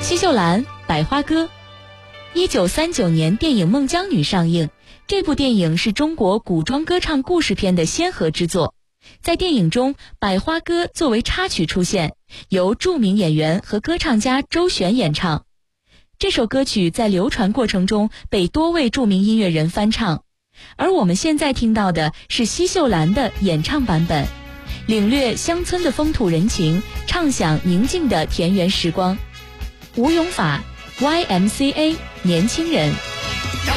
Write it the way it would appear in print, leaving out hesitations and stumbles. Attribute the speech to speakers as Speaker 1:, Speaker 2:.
Speaker 1: 西秀兰、百花歌。1939年电影《孟姜女》上映，这部电影是中国古装歌唱故事片的先河之作。在电影中，百花歌作为插曲出现，由著名演员和歌唱家周璇演唱。这首歌曲在流传过程中被多位著名音乐人翻唱，而我们现在听到的是奚秀兰的演唱版本，领略乡村的风土人情，畅享宁静的田园时光。吴永法 YMCA 年轻人。